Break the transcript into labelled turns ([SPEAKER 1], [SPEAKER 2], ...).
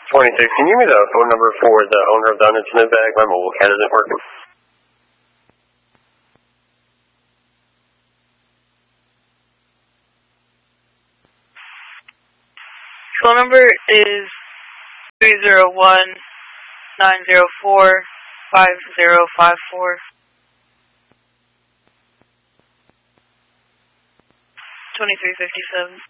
[SPEAKER 1] 22, can you give me the phone number for the owner of the unattended bag? My mobile cat isn't working.
[SPEAKER 2] Phone number is 301-904-5054. 2357.